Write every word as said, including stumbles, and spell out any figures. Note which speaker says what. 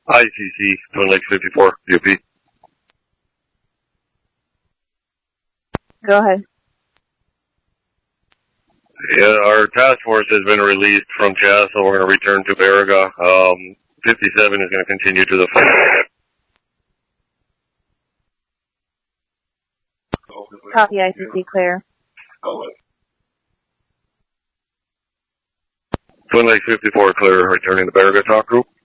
Speaker 1: I C C, Twin Lakes fifty-four, U P.
Speaker 2: Go ahead.
Speaker 1: Yeah, our task force has been released from Chasso. We're going to return to Baraga. Um, fifty-seven is going to continue to the fight.
Speaker 2: Copy, I C C, clear.
Speaker 1: Twin Lakes fifty-four, clear, returning to Baraga talk group.